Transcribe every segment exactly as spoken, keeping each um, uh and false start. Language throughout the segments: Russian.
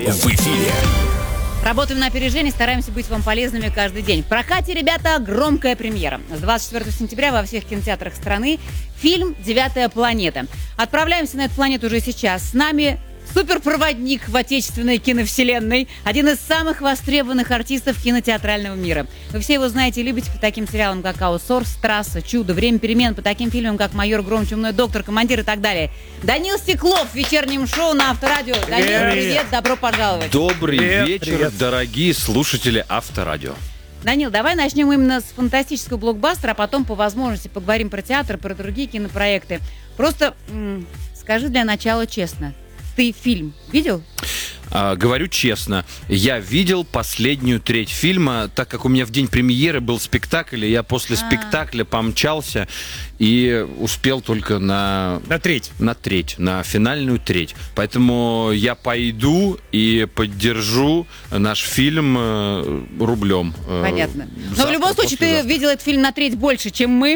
В эфире. Работаем на опережение, стараемся быть вам полезными каждый день. В прокате, ребята, громкая премьера. С двадцать четвёртого сентября во всех кинотеатрах страны фильм «Девятая планета». Отправляемся на эту планету уже сейчас. С нами суперпроводник в отечественной киновселенной, один из самых востребованных артистов кинотеатрального мира. Вы все его знаете и любите по таким сериалам, как «Аутсорс», «Трасса», «Чудо», «Время перемен», по таким фильмам, как «Майор Гром», «Чумной доктор», «Командир» и так далее. Данил Стеклов в вечернем шоу на Авторадио. Данил, привет, привет, добро пожаловать. Добрый Привет, вечер, привет. дорогие слушатели Авторадио. Данил, давай начнем именно с фантастического блокбастера, а потом по возможности поговорим про театр, про другие кинопроекты. Просто м- скажи для начала честно, ты фильм видел? А, говорю честно, я видел последнюю треть фильма, так как у меня в день премьеры был спектакль, и я после А. спектакля помчался и успел только на... На треть. На треть, на финальную треть. Поэтому я пойду и поддержу наш фильм э, рублем. э, Понятно. Но завтра, в любом случае ты послезавтра. видел этот фильм на треть больше, чем мы.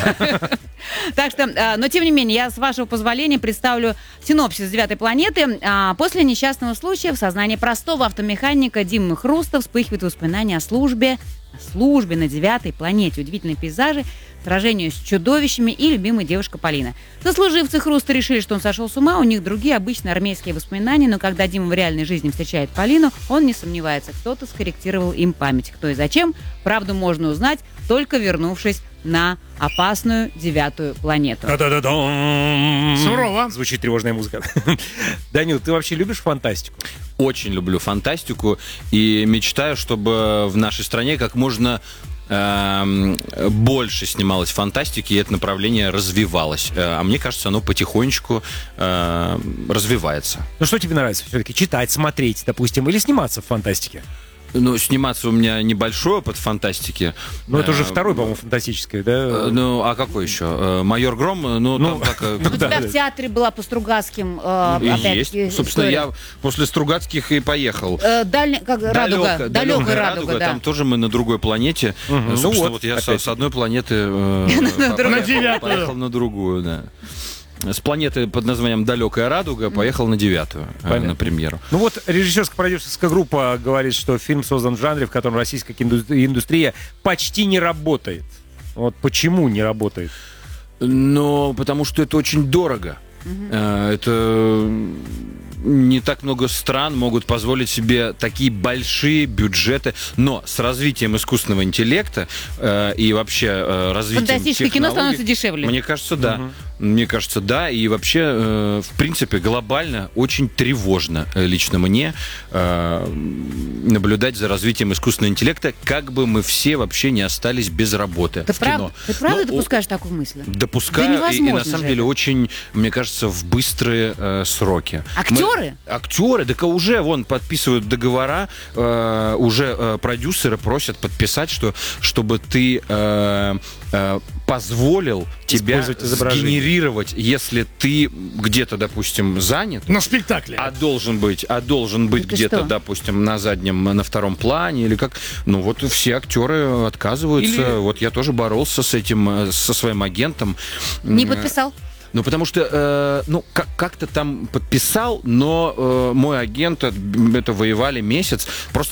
Так что, а, но тем не менее, я, с вашего позволения, представлю синопсис «Девятой планеты». А, После несчастного случая в сознании простого автомеханика Димы Хруста вспыхивают воспоминания о службе, о службе на девятой планете. Удивительные пейзажи, сражению с чудовищами и любимая девушка Полина. Сослуживцы Хруста решили, что он сошел с ума, у них другие обычные армейские воспоминания, но когда Дима в реальной жизни встречает Полину, он не сомневается, кто-то скорректировал им память. Кто и зачем, правду можно узнать, только вернувшись на опасную девятую планету. Да-да-да-дам. Сурово. Звучит тревожная музыка. Данил, ты вообще любишь фантастику? Очень люблю фантастику и мечтаю, чтобы в нашей стране как можно эм, больше снималось фантастики, и это направление развивалось. Э, А мне кажется, оно потихонечку э, развивается. Ну что тебе нравится все-таки? Читать, смотреть, допустим, или сниматься в фантастике? Ну, сниматься у меня небольшой опыт фантастики. Ну, это уже Э, второй, по-моему, фантастическое, э, да? Ну, а какой еще? Э, «Майор Гром», ну, Ну, там как... э, У тебя да. в театре была по Стругацким э, и опять-таки есть. Собственно, история. я после Стругацких и поехал. Э, даль- как, радуга. Далёко- Далекая радуга, да. Там тоже мы на другой планете. Мгм. Э, Собственно, Ну вот, вот я с, опять. с одной планеты э, другую. На девятую. поехал на другую, да. С планеты под названием «Далекая радуга» поехал на девятую, э, Понятно. на премьеру. Ну вот режиссерско-продюсерская группа говорит, что фильм создан в жанре, в котором российская кинду- индустрия почти не работает. Вот почему не работает? Но потому что это очень дорого. Э, Это не так много стран могут позволить себе такие большие бюджеты, но с развитием искусственного интеллекта э, и вообще э, развитием Фантастическое кино технологий, становится дешевле. Мне кажется, да. Мгм. Мне кажется, да. И вообще, э, в принципе, глобально очень тревожно э, лично мне э, наблюдать за развитием искусственного интеллекта, как бы мы все вообще не остались без работы Ты в правда, кино. ты правда Ну, допускаешь такую мысль? Допускаю, Да и- и, невозможно на самом же деле это. очень, мне кажется, в быстрые э, сроки. Актеры? Мы- актеры, так уже вон подписывают договора, э, уже э, продюсеры просят подписать, что чтобы ты э, э, позволил тебя Использовать изображение. сгенерировать, если ты где-то, допустим, занят. На спектакле. А должен быть, а должен быть Это где-то, что? допустим, на заднем, на втором плане или как. Ну вот все актеры отказываются. Или- Вот я тоже боролся с этим, э, со своим агентом. Не М, подписал? Ну, потому что, э, ну, как- как-то там подписал, но э, мой агент, э, это воевали месяц. Просто